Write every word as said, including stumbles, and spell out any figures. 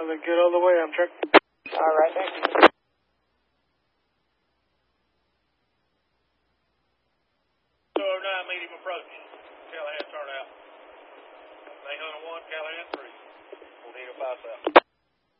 I've been good all the way, Amtrak. All right, thank you. two oh nine, medium approach. Callahan, turn out. eight oh one, Callahan three. Bonito five south.